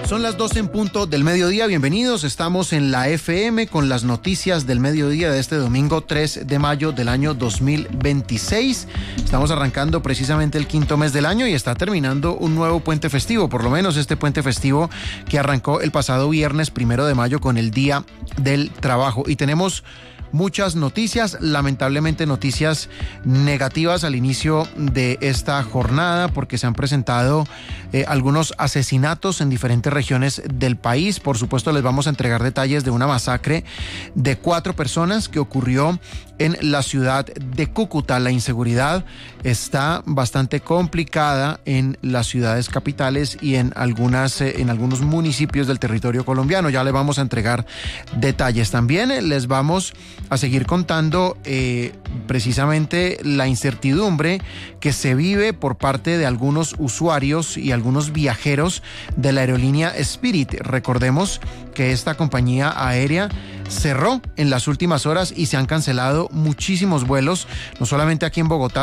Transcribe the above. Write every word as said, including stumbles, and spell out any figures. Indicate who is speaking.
Speaker 1: Son las doce en punto del mediodía, bienvenidos, estamos en la F M con las noticias del mediodía de este domingo tres de mayo del año dos mil veintiséis. Estamos arrancando precisamente el quinto mes del año y está terminando un nuevo puente festivo, por lo menos este puente festivo que arrancó el pasado viernes primero de mayo con el Día del Trabajo. Y tenemos muchas noticias, lamentablemente noticias negativas al inicio de esta jornada porque se han presentado eh, algunos asesinatos en diferentes regiones del país. Por supuesto les vamos a entregar detalles de una masacre de cuatro personas que ocurrió en la ciudad de Cúcuta. La inseguridad está bastante complicada en las ciudades capitales y en algunas eh, en algunos municipios del territorio colombiano. Ya le vamos a entregar detalles. También eh, les vamos a seguir contando eh, precisamente la incertidumbre que se vive por parte de algunos usuarios y algunos viajeros de la aerolínea Spirit. Recordemos que esta compañía aérea cerró en las últimas horas y se han cancelado muchísimos vuelos, no solamente aquí en Bogotá,